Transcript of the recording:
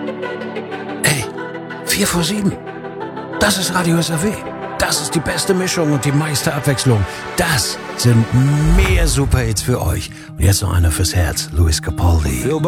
Ey, 4 vor 7. Das ist Radio SAW. Das ist die beste Mischung und die meiste Abwechslung. Das sind mehr Superhits für euch. Und jetzt noch einer fürs Herz. Luis Capaldi.